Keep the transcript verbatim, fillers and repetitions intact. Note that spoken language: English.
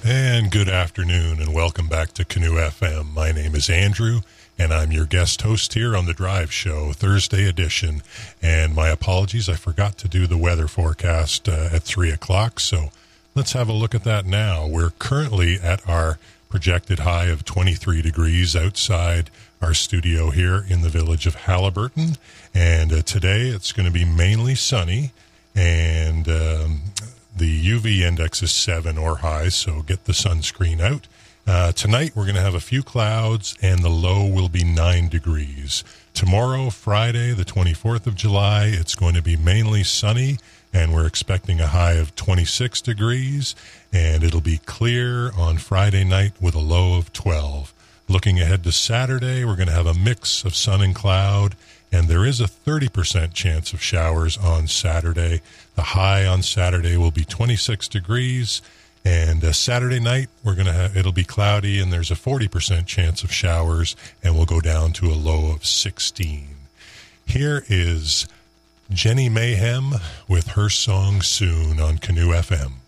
And good afternoon, and welcome back to Canoe F M. My name is Andrew, and I'm your guest host here on the Drive Show, Thursday edition. And my apologies, I forgot to do the weather forecast uh, at three o'clock, so let's have a look at that now. We're currently at our projected high of twenty-three degrees outside our studio here in the village of Haliburton, and uh, today it's going to be mainly sunny, and um, the U V index is seven or high, so get the sunscreen out. Uh, tonight we're going to have a few clouds, and the low will be nine degrees. Tomorrow, Friday, the twenty-fourth of July, it's going to be mainly sunny, and we're expecting a high of twenty-six degrees, and it'll be clear on Friday night with a low of twelve. Looking ahead to Saturday, we're going to have a mix of sun and cloud, and there is a thirty percent chance of showers on Saturday. The high on Saturday will be twenty-six degrees, and uh, Saturday night we're going to have it'll be cloudy, and there's a forty percent chance of showers, and we'll go down to a low of sixteen. Here is Jenny Mayhem with her song Soon on Canoe F M.